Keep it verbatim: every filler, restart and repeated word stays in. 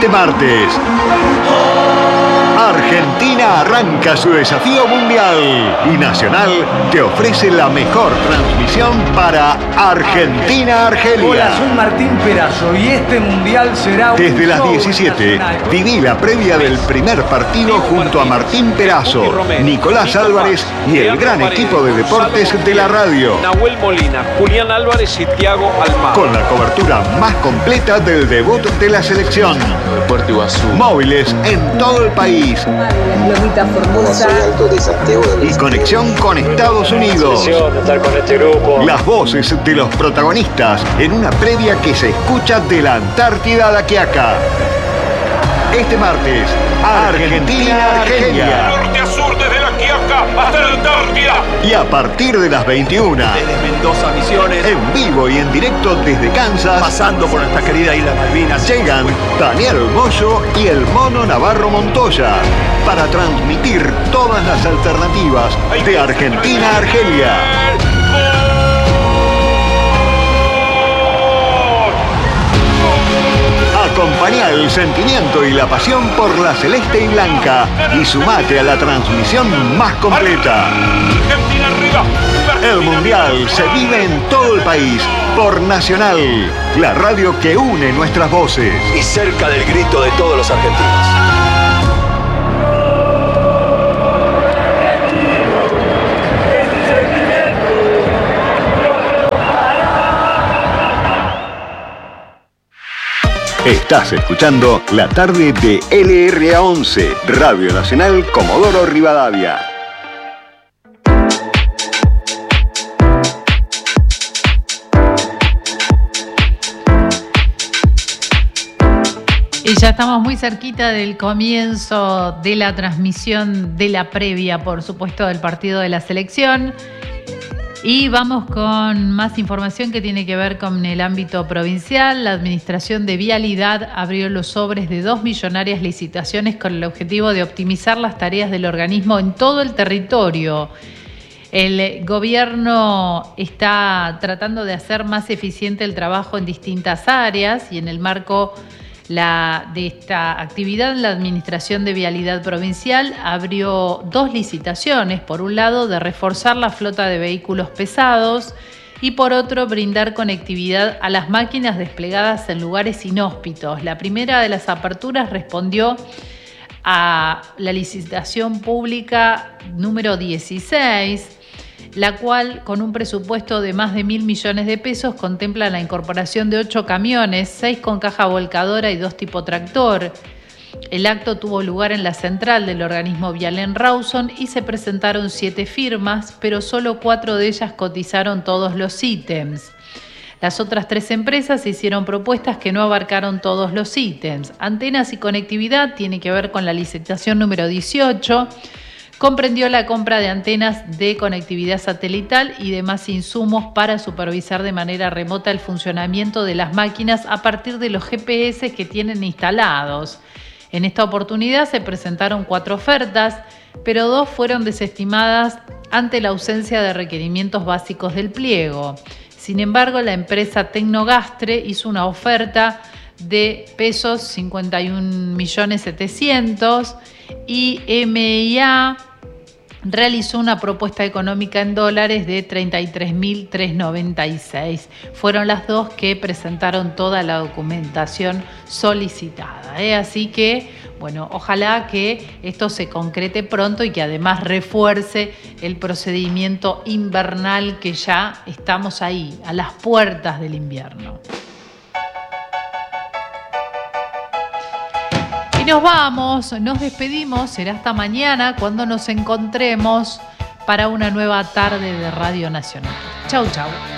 Este martes, Argentina arranca su desafío mundial y Nacional te ofrece la mejor transmisión para Argentina-Argelia. Hola, soy Martín Perazo y este mundial será un Desde las show diecisiete, nacional. viví la previa del primer partido junto a Martín Perazo, Nicolás Álvarez y el gran equipo de deportes de la radio. Nahuel Molina, Julián Álvarez y Thiago Almagro. Con la cobertura más completa del debut de la selección. Puerto Iguazú. Móviles en todo el país. Lomita Formosa. Y conexión con Estados Unidos. Estar con este grupo. Las voces de los protagonistas en una previa que se escucha de la Antártida a la Quiaca. Este martes, Argentina-Argelia. Norte a sur desde la Quiaca hasta la Antártida. Y a partir de las veintiuna, Desde Mendoza, Misiones, en vivo y en directo desde Kansas, pasando por nuestra querida isla Malvinas, llegan Daniel Moyo y el Mono Navarro Montoya para transmitir todas las alternativas de Argentina a Argelia. Acompañá el sentimiento y la pasión por la celeste y blanca y sumate a la transmisión más completa. Argentina arriba. El Mundial se vive en todo el país por Nacional, la radio que une nuestras voces. y cerca del grito de todos los argentinos. Estás escuchando la tarde de L R A once, Radio Nacional Comodoro Rivadavia. Y ya estamos muy cerquita del comienzo de la transmisión de la previa, por supuesto, del partido de la selección. Y vamos con más información que tiene que ver con el ámbito provincial. La Administración de Vialidad abrió los sobres de dos millonarias licitaciones con el objetivo de optimizar las tareas del organismo en todo el territorio. El gobierno está tratando de hacer más eficiente el trabajo en distintas áreas y en el marco La, de esta actividad, la Administración de Vialidad Provincial abrió dos licitaciones, por un lado de reforzar la flota de vehículos pesados y por otro brindar conectividad a las máquinas desplegadas en lugares inhóspitos. La primera de las aperturas respondió a la licitación pública número dieciséis, la cual, con un presupuesto de más de mil millones de pesos, contempla la incorporación de ocho camiones, seis con caja volcadora y dos tipo tractor. El acto tuvo lugar en la central del organismo Vialén Rawson y se presentaron siete firmas, pero solo cuatro de ellas cotizaron todos los ítems. Las otras tres empresas hicieron propuestas que no abarcaron todos los ítems. Antenas y conectividad tiene que ver con la licitación número dieciocho, comprendió la compra de antenas de conectividad satelital y demás insumos para supervisar de manera remota el funcionamiento de las máquinas a partir de los G P S que tienen instalados. En esta oportunidad se presentaron cuatro ofertas, pero dos fueron desestimadas ante la ausencia de requerimientos básicos del pliego. Sin embargo, la empresa Tecnogastre hizo una oferta de pesos cincuenta y un millones setecientos y M I A realizó una propuesta económica en dólares de treinta y tres mil trescientos noventa y seis. Fueron las dos que presentaron toda la documentación solicitada, ¿eh? Así que, bueno, ojalá que esto se concrete pronto y que además refuerce el procedimiento invernal, que ya estamos ahí, a las puertas del invierno. Y nos vamos, nos despedimos, será hasta mañana cuando nos encontremos para una nueva tarde de Radio Nacional. Chau, chau.